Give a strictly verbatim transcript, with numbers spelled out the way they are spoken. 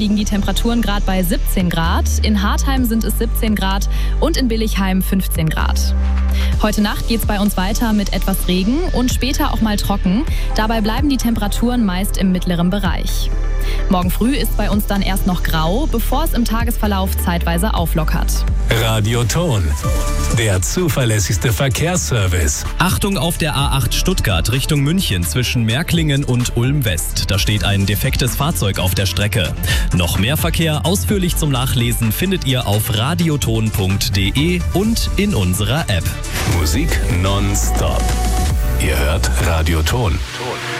liegen die Temperaturen gerade bei siebzehn Grad, in Hartheim sind es siebzehn Grad und in Billigheim fünfzehn Grad. Heute Nacht geht es bei uns weiter mit etwas Regen und später auch mal trocken. Dabei bleiben die Temperaturen meist im mittleren Bereich. Morgen früh ist bei uns dann erst noch grau, bevor es im Tagesverlauf zeitweise auflockert. Radioton, der zuverlässigste Verkehrsservice. Achtung auf der A acht Stuttgart Richtung München zwischen Märklingen und Ulm-West. Da steht ein defektes Fahrzeug auf der Strecke. Noch mehr Verkehr ausführlich zum Nachlesen findet ihr auf radioton punkt de und in unserer App. Musik nonstop. Ihr hört Radioton.